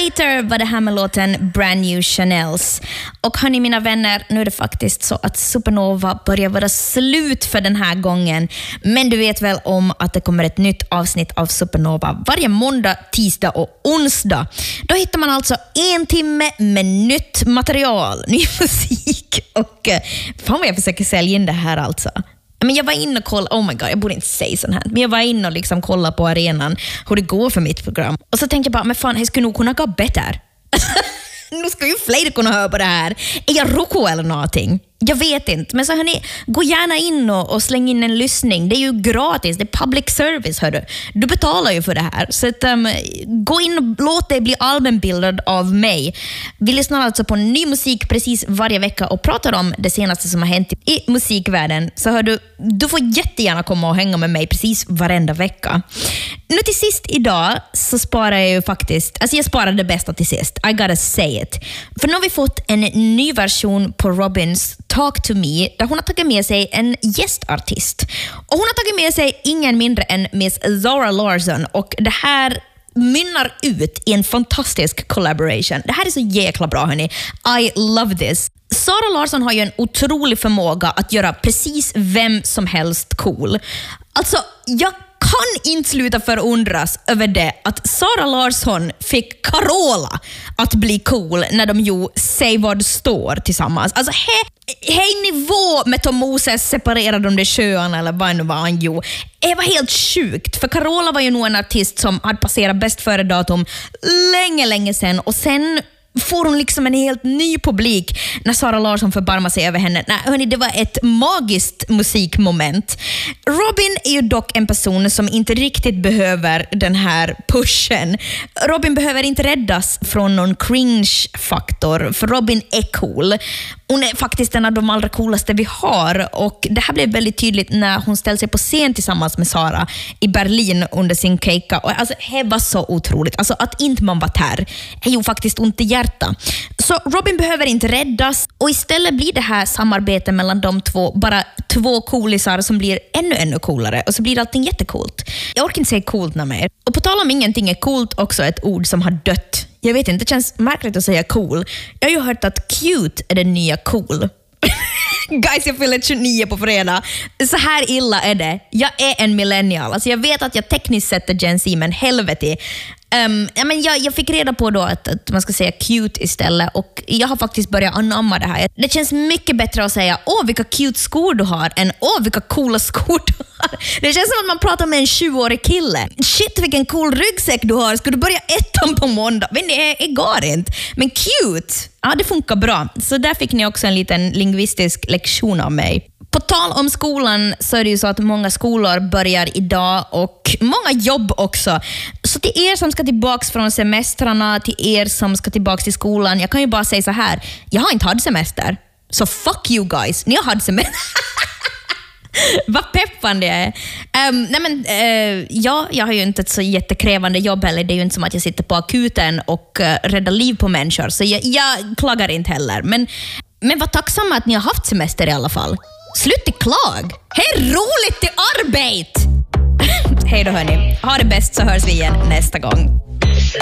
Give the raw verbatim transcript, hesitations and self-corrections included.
Later var det här med låten Brand New Chanels. Och hörni mina vänner, nu är det faktiskt så att Supernova börjar vara slut för den här gången. Men du vet väl om att det kommer ett nytt avsnitt av Supernova varje måndag, tisdag och onsdag. Då hittar man alltså en timme med nytt material, ny musik. Och fan vad jag försöker sälja in det här alltså. Men jag var inne och kollade, oh my god, jag borde inte säga sån här. Men jag var inne och liksom kollade på arenan hur det går för mitt program. Och så tänkte jag bara, men fan, jag skulle nog kunna gå bättre. Nu ska ju fler kunna höra på det här. Är jag roko eller någonting? Jag vet inte. Men så hörni, gå gärna in och, och släng in en lyssning. Det är ju gratis. Det är public service, hörru. Du betalar ju för det här. Så att, um, gå in och låt dig bli allmänbildad av mig. Vi lyssnar alltså på ny musik precis varje vecka och pratar om det senaste som har hänt i musikvärlden. Så hör du, du får jättegärna komma och hänga med mig precis varenda vecka. Nu till sist idag så sparar jag ju faktiskt, alltså jag sparar det bästa till sist. I gotta say it. För nu har vi fått en ny version på Robins Talk to Me där hon har tagit med sig en gästartist. Och hon har tagit med sig ingen mindre än Miss Zara Larsson, och det här mynnar ut i en fantastisk collaboration. Det här är så jäkla bra, hörni. I love this. Zara Larsson har ju en otrolig förmåga att göra precis vem som helst cool. Alltså, jag kan inte sluta förundras över det att Zara Larsson fick Carola att bli cool när de ju Säg vad står tillsammans. Alltså hej he, nivå med Tom Moses separerade de sjöarna eller vad nu var han ju. Det var helt sjukt, för Carola var ju nog en artist som hade passerat bäst före datum länge, länge sedan, och sen får hon liksom en helt ny publik när Zara Larsson förbarmar sig över henne. Nej, hörni, det var ett magiskt musikmoment. Robin är ju dock en person som inte riktigt behöver den här pushen. Robin behöver inte räddas från någon cringe-faktor, för Robin är cool. Hon är faktiskt en av de allra coolaste vi har, och det här blev väldigt tydligt när hon ställde sig på scen tillsammans med Zara i Berlin under sin keika. Och alltså, det var så otroligt. Alltså, att inte man var där är ju faktiskt ont i hjärta. Så Robin behöver inte räddas, och istället blir det här samarbetet mellan de två bara två coolisar som blir ännu, ännu coolare, och så blir allting jättekult. Jag orkar inte säga coolt när mer. Och på tal om ingenting är coolt också ett ord som har dött. Jag vet inte, det känns märkligt att säga cool. Jag har ju hört att cute är det nya cool. Guys, jag fyller tjugonio på fredag. Så här illa är det. Jag är en millennial. Alltså jag vet att jag tekniskt sett är Gen Z, men helvete. Um, ja, men jag, jag fick reda på då att, att man ska säga cute istället, och jag har faktiskt börjat anamma det här. Det känns mycket bättre att säga åh vilka cute skor du har än åh vilka coola skor du har. Det känns som att man pratar med en tjugoårig kille. Shit vilken cool ryggsäck du har. Ska du börja ettan på måndag? Men det, det går inte. Men cute, ja det funkar bra. Så där fick ni också en liten lingvistisk lektion av mig. På tal om skolan så är det ju så att många skolor börjar idag, och många jobb också. Så till er som ska tillbaka från semestrarna, till er som ska tillbaka till skolan, jag kan ju bara säga så här: jag har inte haft semester. Så fuck you guys, ni har haft semester. Vad peppande jag är. Um, nej men, uh, ja, jag har ju inte ett så jättekrävande jobb heller. Det är ju inte som att jag sitter på akuten och uh, räddar liv på människor. Så jag, jag klagar inte heller. Men, men var tacksamma att ni har haft semester i alla fall. Sluta klag. Hej, roligt till arbete. Hej då hörni. Ha det bäst, så hörs vi igen nästa gång.